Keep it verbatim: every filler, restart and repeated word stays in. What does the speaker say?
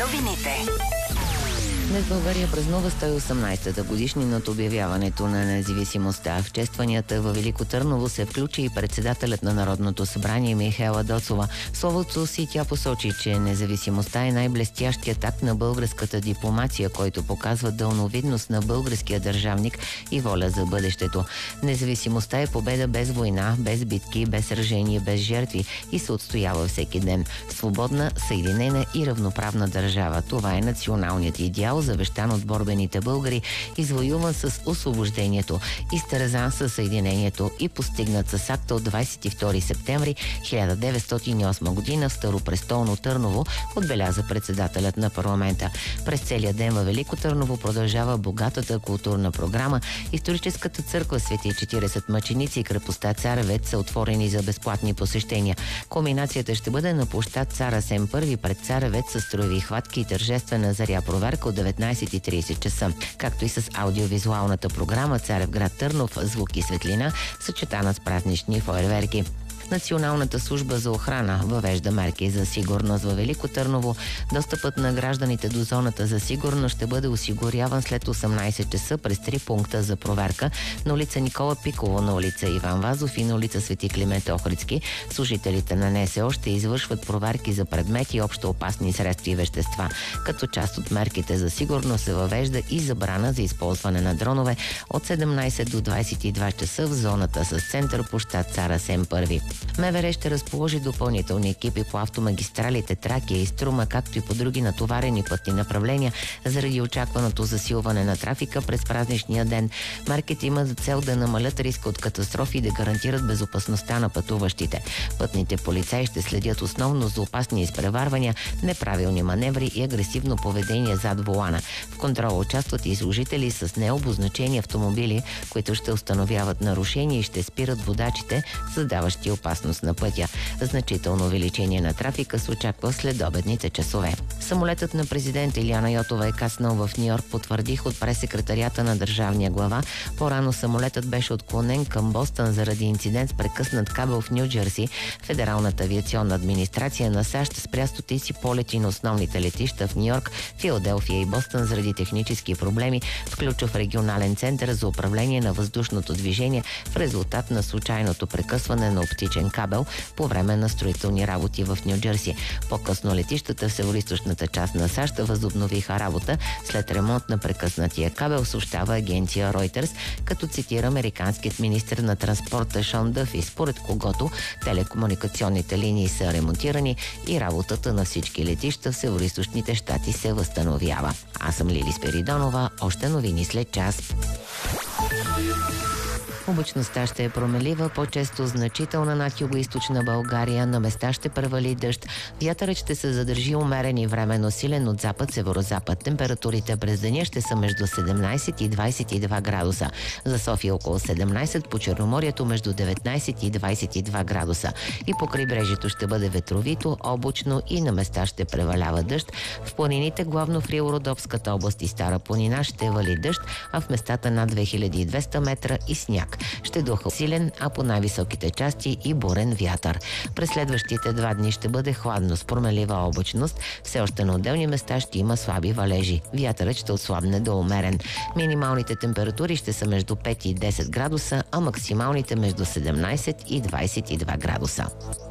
Новините. Днес България празнува сто и осемнадесетата годишнина от обявяването на независимостта. В честванията във Велико Търново се включи и председателят на Народното събрание Михаела Доцова. В словото си тя посочи, че независимостта е най-блестящият акт на българската дипломация, който показва дълновидност на българския държавник и воля за бъдещето. Независимостта е победа без война, без битки, без сражения, без жертви и се отстоява всеки ден. Свободна, съединена и равноправна държава. Това е националният идеал, завещан от борбените българи, извоюван с освобождението, изтързан със съединението и постигнат с акта от двадесет и втори септември хиляда деветстотин и осма година в Старопрестолно Търново, отбеляза председателят на парламента. През целия ден във Велико Търново продължава богатата културна програма. Историческата църква Свети четиридесет мъченици и крепостта Царевец са отворени за безплатни посещения. Кулминацията ще бъде на площад Цар Асен Първи пред Царевец с строеви хватки и тържествена заря проверка от деветнадесет и тридесет часа, както и с аудиовизуалната програма Царевград Търнов, звук и светлина, съчетана с празнични фойерверки. Националната служба за охрана въвежда мерки за сигурност във Велико Търново. Достъпът на гражданите до зоната за сигурност ще бъде осигуряван след осемнадесет часа през три пункта за проверка на улица Никола Пиково, на улица Иван Вазов и на улица Свети Климент Охридски. Служителите на НСО ще извършват проверки за предмети и общо опасни средства и вещества. Като част от мерките за сигурност се въвежда и забрана за използване на дронове от седемнадесет до двадесет и два часа в зоната с център площад Цар Асен Първи. МВР ще разположи допълнителни екипи по автомагистралите Тракия и Струма, както и по други натоварени пътни направления, заради очакваното засилване на трафика през празничния ден. Мерките имат за цел да намалят риска от катастрофи и да гарантират безопасността на пътуващите. Пътните полицаи ще следят основно за опасни изпреварвания, неправилни маневри и агресивно поведение зад волана. В контрола участват и служители с необозначени автомобили, които ще установяват нарушения и ще спират водачите, създаващи опасност на пътя. Значително увеличение на трафика се очаква след обедните часове. Самолетът на президент Илияна Йотова е кацнал в Ню-Йорк, потвърдих от прес-секретарията на държавния глава. По-рано самолетът беше отклонен към Бостън заради инцидент с прекъснат кабел в Ню-Джерси. Федералната авиационна администрация на САЩ спря стотици полети на основните летища в Ню-Йорк, Филаделфия и Бостън заради технически проблеми в ключов регионален център за управление на въздушното движение в резултат на случайното прекъсване на оптичен кабел по време на строителни работи в Ню-Джерси. По-късно летищата в североизточната част на САЩ възобновиха работа след ремонт на прекъснатия кабел, съобщава агенция Reuters, като цитира американският министър на транспорта Шон Дъфи, според когото телекомуникационните линии са ремонтирани и работата на всички летища в североизточните щати се възстановява. Аз съм Лили Спиридонова, още новини след час. Облачността ще е промелива, по-често значителна над югоизточна България, на места ще превали дъжд. Вятърът ще се задържи умерен и временно силен от запад-северозапад. Температурите през деня ще са между седемнадесет и двадесет и два градуса. За София около седемнадесет, по Черноморието между деветнадесет и двадесет и два градуса. И по крайбрежието ще бъде ветровито, облачно и на места ще превалява дъжд. В планините, главно в Рило-Родопската област и Стара планина, ще вали дъжд, а в местата над две хиляди и двеста метра и сняг. Ще духа силен, а по най-високите части и бурен вятър. През следващите два дни ще бъде хладно с промелива облачност. Все още на отделни места ще има слаби валежи. Вятърът ще отслабне до умерен. Минималните температури ще са между пет и десет градуса, а максималните между седемнадесет и двадесет и два градуса.